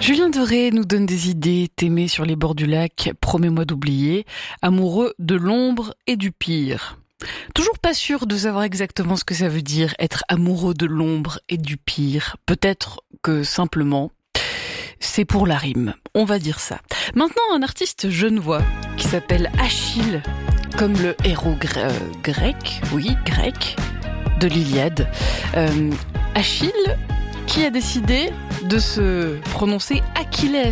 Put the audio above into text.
Julien Doré nous donne des idées. T'aimer sur les bords du lac, promets-moi d'oublier. Amoureux de l'ombre et du pire. Toujours pas sûr de savoir exactement ce que ça veut dire être amoureux de l'ombre et du pire. Peut-être que simplement, c'est pour la rime. On va dire ça. Maintenant, un artiste genevois qui s'appelle Achille, comme le héros grec de l'Iliade. Achille qui a décidé de se prononcer Achilles.